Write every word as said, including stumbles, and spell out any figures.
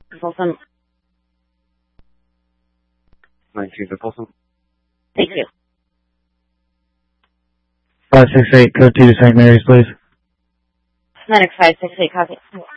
Folsom. nineteen to Folsom. Thank you. five six eight, code two to Saint Mary's, please. Medic five six eight, copy.